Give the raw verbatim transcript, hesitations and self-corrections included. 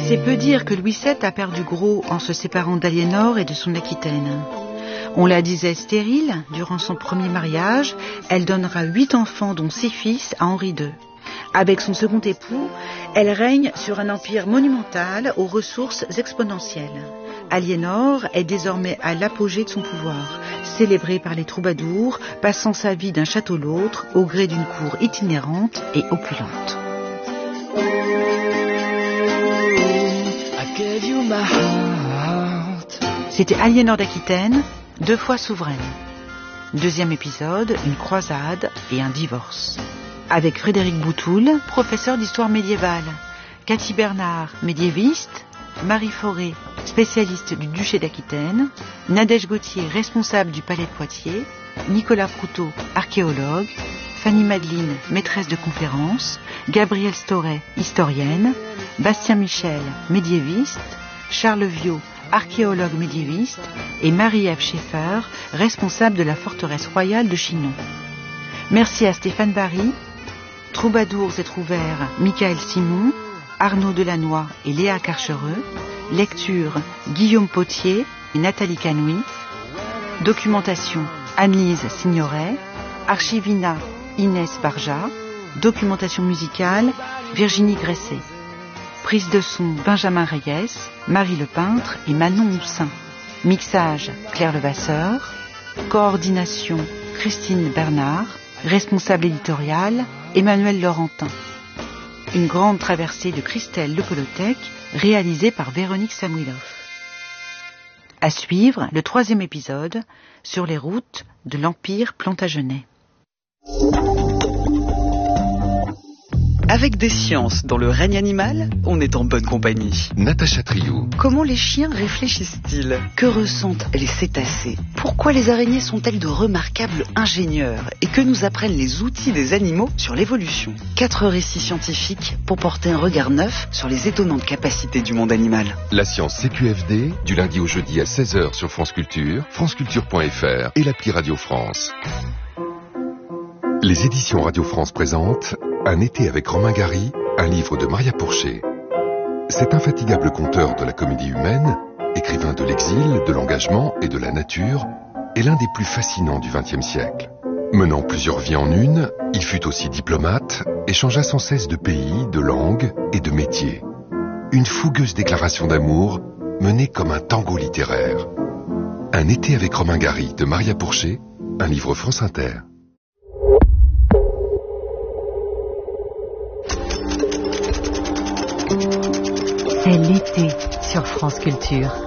C'est peu dire que Louis sept a perdu gros en se séparant d'Aliénor et de son Aquitaine. On la disait stérile durant son premier mariage. Elle donnera huit enfants, dont six fils, à Henri deux. Avec son second époux, elle règne sur un empire monumental aux ressources exponentielles. Aliénor est désormais à l'apogée de son pouvoir, célébrée par les troubadours, passant sa vie d'un château à l'autre au gré d'une cour itinérante et opulente. C'était Aliénor d'Aquitaine, deux fois souveraine. Deuxième épisode, une croisade et un divorce. Avec Frédéric Boutoul, professeur d'histoire médiévale, Cathy Bernard, médiéviste, Marie Fauré, spécialiste du duché d'Aquitaine, Nadège Gauthier, responsable du palais de Poitiers, Nicolas Proutot, archéologue, Fanny Madeline, maîtresse de conférences, Gabrielle Storet, historienne, Bastien Michel, médiéviste, Charles Viau, archéologue médiéviste, et Marie-Ève Schaeffer, responsable de la forteresse royale de Chinon. Merci à Stéphane Barry, Troubadours et Trouvères, Michael Simon, Arnaud Delannoy et Léa Carchereux, lecture Guillaume Potier et Nathalie Canoui, documentation Anne-Lise Signoret, archivina Inès Barja, documentation musicale Virginie Gresset, prise de son Benjamin Reyes, Marie Le Peintre et Manon Houssin, mixage Claire Levasseur, coordination Christine Bernard, responsable éditorial Emmanuel Laurentin. Une grande traversée de Christelle Lepelotec, réalisée par Véronique Samuilov. À suivre, le troisième épisode sur les routes de l'Empire plantagenet. Avec des sciences dans le règne animal, on est en bonne compagnie. Natacha Triou. Comment les chiens réfléchissent-ils? Que ressentent les cétacés? Pourquoi les araignées sont-elles de remarquables ingénieurs? Et que nous apprennent les outils des animaux sur l'évolution? Quatre récits scientifiques pour porter un regard neuf sur les étonnantes capacités du monde animal. La science C Q F D, du lundi au jeudi à seize heures sur France Culture, franceculture point f r et l'appli Radio France. Les éditions Radio France présentent Un été avec Romain Gary, un livre de Maria Pourchet. Cet infatigable conteur de la comédie humaine, écrivain de l'exil, de l'engagement et de la nature, est l'un des plus fascinants du vingtième siècle. Menant plusieurs vies en une, il fut aussi diplomate et changea sans cesse de pays, de langue et de métier. Une fougueuse déclaration d'amour menée comme un tango littéraire. Un été avec Romain Gary de Maria Pourchet, un livre France Inter. C'est l'été sur France Culture.